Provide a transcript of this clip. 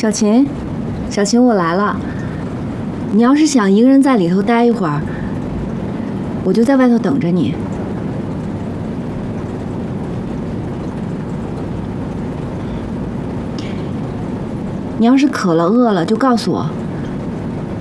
小琴，小琴，我来了。你要是想一个人在里头待一会儿，我就在外头等着你。你要是渴了、饿了，就告诉我。